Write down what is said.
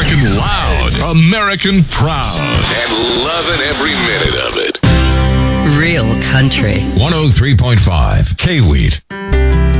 American loud, American proud, and loving every minute of it. Real country. 103.5 K-Wheat.